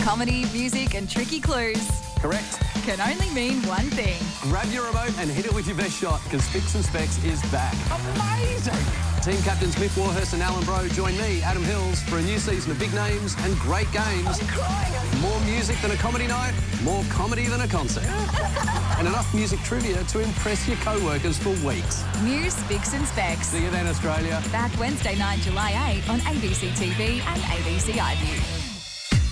Comedy, music and tricky clues Correct. can only mean one thing. Grab your remote and hit it with your best shot, because Spicks and Specs is back. Amazing! Team captains Mick Warhurst and Alan Bro join me, Adam Hills, for a new season of big names and great games. I'm crying. More music than a comedy night, more comedy than a concert. And enough music trivia to impress your co-workers for weeks. New Spicks and Specs. See you then, Australia. Back Wednesday night, July 8 on ABC TV and ABC iView.